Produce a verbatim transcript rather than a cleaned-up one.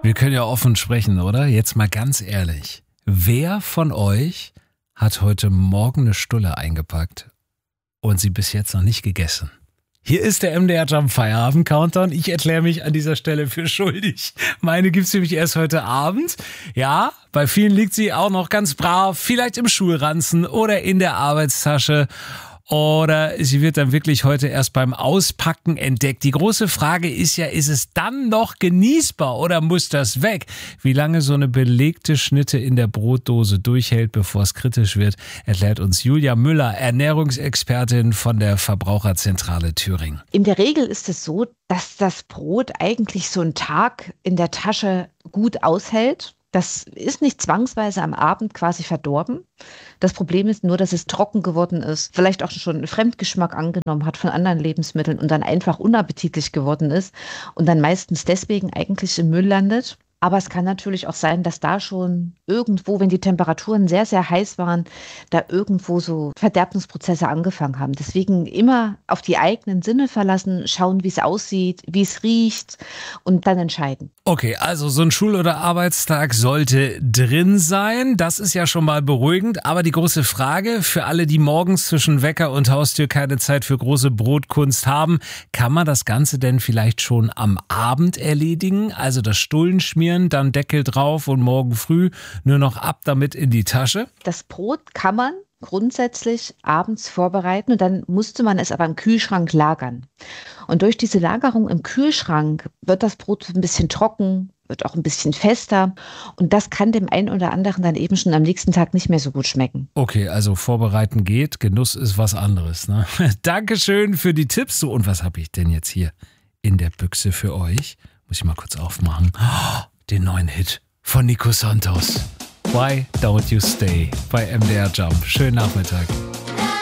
Wir können ja offen sprechen, oder? Jetzt mal ganz ehrlich. Wer von euch hat heute Morgen eine Stulle eingepackt und sie bis jetzt noch nicht gegessen? Hier ist der M D R Jump Feierabend Countdown. Ich erkläre mich an dieser Stelle für schuldig. Meine gibt's nämlich erst heute Abend. Ja, bei vielen liegt sie auch noch ganz brav, vielleicht im Schulranzen oder in der Arbeitstasche. Oder sie wird dann wirklich heute erst beim Auspacken entdeckt. Die große Frage ist ja, ist es dann noch genießbar oder muss das weg? Wie lange so eine belegte Schnitte in der Brotdose durchhält, bevor es kritisch wird, erklärt uns Julia Müller, Ernährungsexpertin von der Verbraucherzentrale Thüringen. In der Regel ist es so, dass das Brot eigentlich so einen Tag in der Tasche gut aushält. Das ist nicht zwangsweise am Abend quasi verdorben. Das Problem ist nur, dass es trocken geworden ist, vielleicht auch schon einen Fremdgeschmack angenommen hat von anderen Lebensmitteln und dann einfach unappetitlich geworden ist und dann meistens deswegen eigentlich im Müll landet. Aber es kann natürlich auch sein, dass da schon irgendwo, wenn die Temperaturen sehr, sehr heiß waren, da irgendwo so Verderbungsprozesse angefangen haben. Deswegen immer auf die eigenen Sinne verlassen, schauen, wie es aussieht, wie es riecht und dann entscheiden. Okay, also so ein Schul- oder Arbeitstag sollte drin sein. Das ist ja schon mal beruhigend. Aber die große Frage für alle, die morgens zwischen Wecker und Haustür keine Zeit für große Brotkunst haben, kann man das Ganze denn vielleicht schon am Abend erledigen? Also das Stullen schmieren, dann Deckel drauf und morgen früh nur noch ab damit in die Tasche? Das Brot kann man grundsätzlich abends vorbereiten und dann musste man es aber im Kühlschrank lagern. Und durch diese Lagerung im Kühlschrank wird das Brot ein bisschen trocken, wird auch ein bisschen fester und das kann dem einen oder anderen dann eben schon am nächsten Tag nicht mehr so gut schmecken. Okay, also vorbereiten geht, Genuss ist was anderes, ne? Dankeschön für die Tipps. So, und was habe ich denn jetzt hier in der Büchse für euch? Muss ich mal kurz aufmachen. Oh, den neuen Hit von Nico Santos. Why Don't You Stay bei M D R Jump. Schönen Nachmittag.